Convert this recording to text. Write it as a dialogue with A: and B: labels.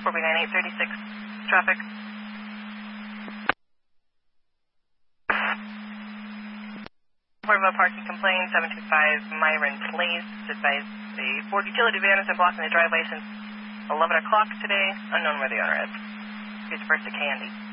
A: 4B9836 traffic. Portable parking complaint, 725 Myron Place. Advise a Ford utility van has been blocking the driveway since 11 o'clock today. Unknown where the owner is. Here's first to Candy.